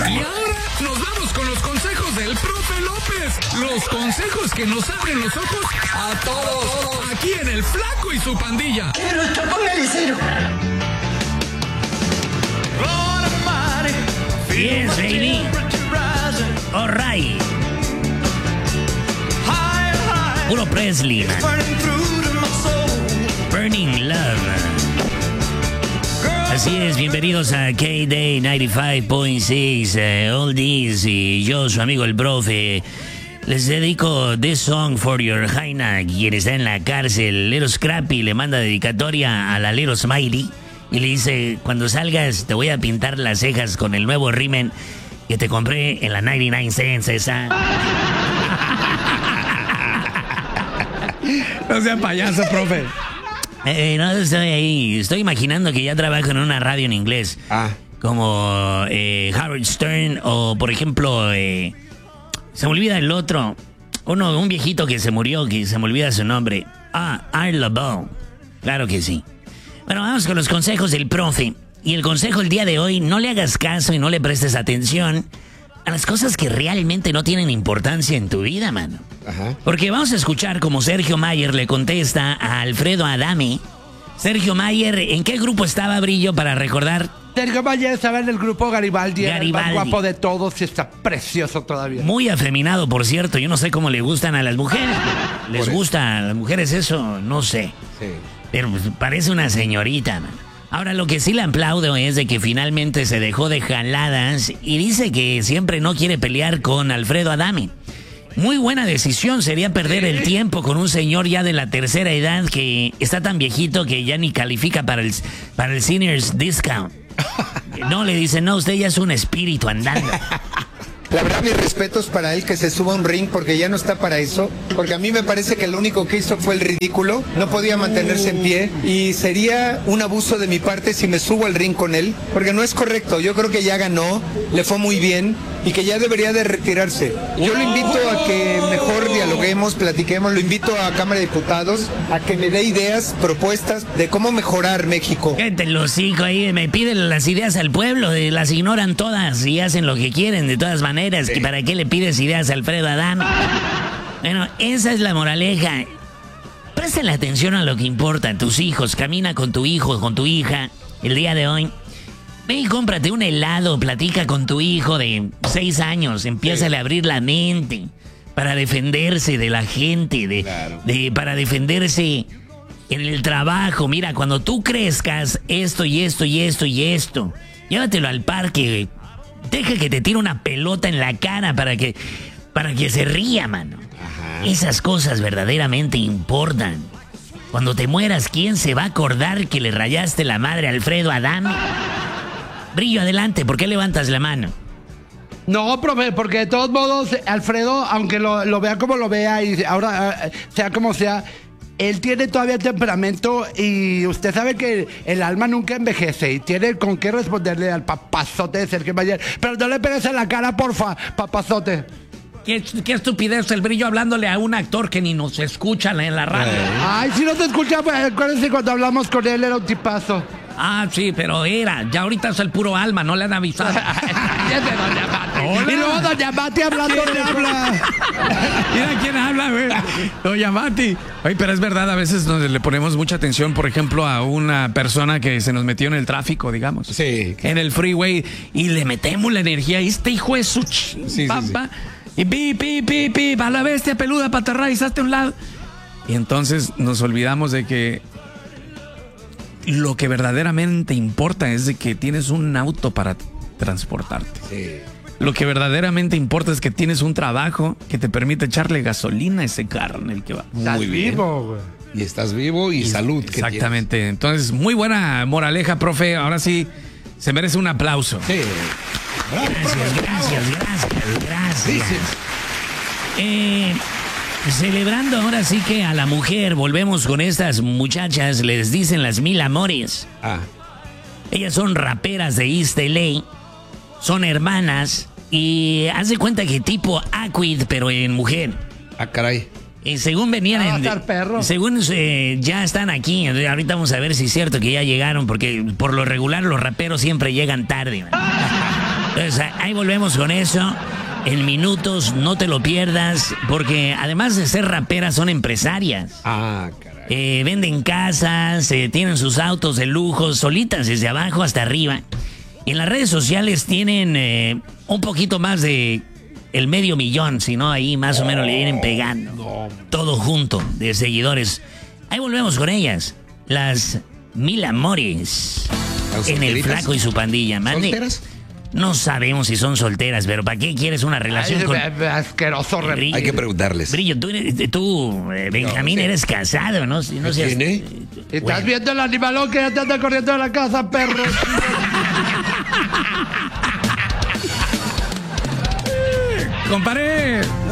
Y ahora nos vamos con los consejos del profe López. Los consejos que nos abren los ojos a todos. Aquí en El Flaco y su Pandilla. Pero esto, póngale cero. Yes, baby. All right. Puro Presley, man. Burning Love. Así es, bienvenidos a K-Day 95.6 Oldies, y yo, su amigo el profe, les dedico This Song for Your Jaina, quien está en la cárcel. Little Scrappy le manda dedicatoria a la Little Smiley y le dice: cuando salgas te voy a pintar las cejas con el nuevo rímel que te compré en la 99 cents esa. No sea payaso, profe. No estoy ahí. Estoy imaginando que ya trabajo en una radio en inglés. Como Howard Stern o, por ejemplo, se me olvida el otro. Un viejito que se murió, que se me olvida su nombre. Art LeBeau. Claro que sí. Bueno, vamos con los consejos del profe. Y el consejo el día de hoy: no le hagas caso y no le prestes atención a las cosas que realmente no tienen importancia en tu vida, mano. Ajá. Porque vamos a escuchar cómo Sergio Mayer le contesta a Alfredo Adame. Sergio Mayer, ¿en qué grupo estaba, Brillo, para recordar? Sergio Mayer estaba en el grupo Garibaldi. Garibaldi. El más guapo de todos y está precioso todavía. Muy afeminado, por cierto. Yo no sé cómo le gustan a las mujeres. ¿Les gusta a las mujeres eso? No sé. Sí. Pero pues, parece una señorita, man. Ahora, lo que sí le aplaudo es de que finalmente se dejó de jaladas y dice que siempre no quiere pelear con Alfredo Adame. Muy buena decisión sería perder el tiempo con un señor ya de la tercera edad que está tan viejito que ya ni califica para el seniors discount. No, le dicen: no, usted ya es un espíritu andando. La verdad, mis respetos para él, que se suba a un ring, porque ya no está para eso. Porque a mí me parece que lo único que hizo fue el ridículo. No podía mantenerse en pie. Y sería un abuso de mi parte si me subo al ring con él. Porque no es correcto. Yo creo que ya ganó, le fue muy bien y que ya debería de retirarse. Yo lo invito a que mejor dialoguemos, platiquemos. Lo invito a Cámara de Diputados a que me dé ideas, propuestas de cómo mejorar México. Cállate los hocico ahí, me piden las ideas al pueblo, las ignoran todas y hacen lo que quieren de todas maneras. Sí. ¿Para qué le pides ideas a Alfredo Adame? Bueno, esa es la moraleja. Préstale atención a lo que importa. Tus hijos, camina con tu hijo, con tu hija el día de hoy. Ve y cómprate un helado, platica con tu hijo de 6 años, empiézale a abrir la mente para defenderse de la gente, para defenderse en el trabajo. Mira, cuando tú crezcas, esto y esto y esto y esto, llévatelo al parque, deja que te tire una pelota en la cara para que se ría, mano. Ajá. Esas cosas verdaderamente importan. Cuando te mueras, ¿quién se va a acordar que le rayaste la madre a Alfredo Adame? Brillo, adelante, ¿por qué levantas la mano? No, profe, porque de todos modos, Alfredo, aunque lo vea como lo vea y ahora sea como sea, él tiene todavía temperamento y usted sabe que el alma nunca envejece y tiene con qué responderle al papazote de Sergio Mayer. Pero no le pegues en la cara, porfa, papazote. Qué estupidez el Brillo hablándole a un actor que ni nos escucha en la radio. Ay, si no te escucha, pues acuérdense cuando hablamos con él, era un tipazo. Sí, pero ya ahorita es el puro alma, no le han avisado. Y luego doña Mati hablando le habla. Mira quién habla, güey. Doña Mati. Oye, pero es verdad, a veces le ponemos mucha atención, por ejemplo, a una persona que se nos metió en el tráfico, digamos. Sí. En el freeway, y le metemos la energía. Y este hijo de su papá. Y pi, a la bestia peluda, patarrayas, hazte a un lado. Y entonces nos olvidamos de que lo que verdaderamente importa es de que tienes un auto para transportarte. Sí. Lo que verdaderamente importa es que tienes un trabajo que te permite echarle gasolina a ese carro en el que va. Muy bien. Vivo, güey. Y estás vivo y salud. Exactamente. Entonces, muy buena moraleja, profe. Ahora sí, se merece un aplauso. Sí. Gracias. Celebrando ahora sí que a la mujer, volvemos con estas muchachas, les dicen las mil amores. Ellas son raperas de East LA, son hermanas y haz de cuenta que tipo Aquid, pero en mujer. Caray. Según venían según ya están aquí, ahorita vamos a ver si es cierto que ya llegaron, porque por lo regular los raperos siempre llegan tarde. Entonces, ahí volvemos con eso. En minutos, no te lo pierdas, porque además de ser raperas, son empresarias. Ah, caray. Venden casas, tienen sus autos de lujo, solitas desde abajo hasta arriba. Y en las redes sociales tienen un poquito más de el 500,000, si no, ahí más o menos le vienen pegando. Todo junto de seguidores. Ahí volvemos con ellas. Las Mil Amores. En el Flaco y su pandilla. Mande. ¿Solteras? No sabemos si son solteras, pero ¿para qué quieres una relación con... Asqueroso. Brillo? Hay que preguntarles. Brillo, tú Benjamín, No, sí. eres casado, ¿no? Si no seas- ¿Tiene? ¿Estás viendo el animalón que ya te anda corriendo de la casa, perro? Comparé.